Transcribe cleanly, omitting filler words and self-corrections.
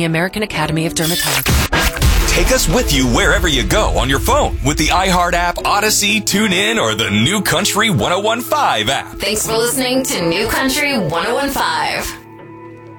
the American Academy of Dermatology. Take us with you wherever you go on your phone with the iHeart app, Odyssey, TuneIn, or the New Country 101.5 app. Thanks for listening to New Country 101.5.